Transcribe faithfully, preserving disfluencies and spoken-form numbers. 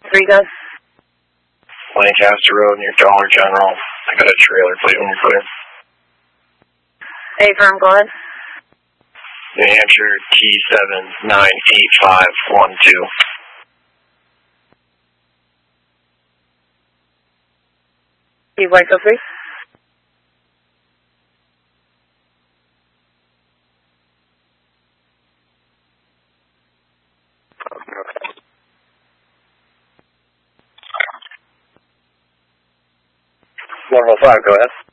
Three gun. Lancaster Road near Dollar General. I got a trailer plate when you're clear. A firm, go ahead. New Hampshire T seven nine eight five one two. Steve White, go three. Normal five, go ahead.